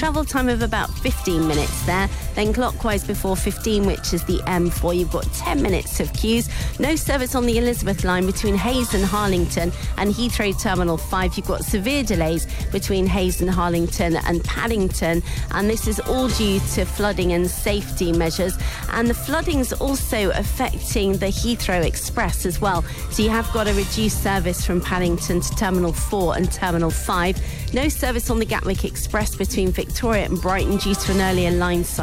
travel time of about 15 minutes there. Then clockwise before 15, which is the M4, you've got 10 minutes of queues. No service on the Elizabeth line between Hayes and Harlington and Heathrow Terminal 5. You've got severe delays between Hayes and Harlington and Paddington, and this is all due to flooding and safety measures. And the flooding's also affecting the Heathrow Express as well. So you have got a reduced service from Paddington to Terminal 4 and Terminal 5. No service on the Gatwick Express between Victoria and Brighton due to an earlier line side